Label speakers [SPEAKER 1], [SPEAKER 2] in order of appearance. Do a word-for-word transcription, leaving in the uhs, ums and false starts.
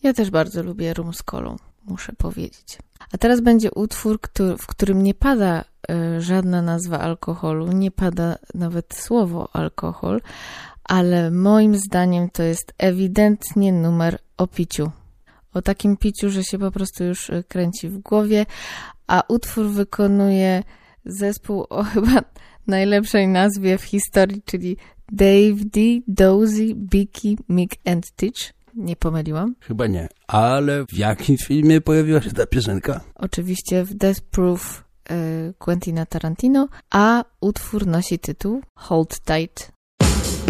[SPEAKER 1] Ja też bardzo lubię rum z kolą, muszę powiedzieć. A teraz będzie utwór, który, w którym nie pada y, żadna nazwa alkoholu, nie pada nawet słowo alkohol, ale moim zdaniem to jest ewidentnie numer o piciu. O takim piciu, że się po prostu już kręci w głowie, a utwór wykonuje zespół o chyba najlepszej nazwie w historii, czyli Dave D, Dozy, Bicky, Mick and Titch. Nie pomyliłam?
[SPEAKER 2] Chyba nie. Ale w jakim filmie pojawiła się ta piosenka?
[SPEAKER 1] Oczywiście w Death Proof y, Quentina Tarantino, a utwór nosi tytuł Hold Tight.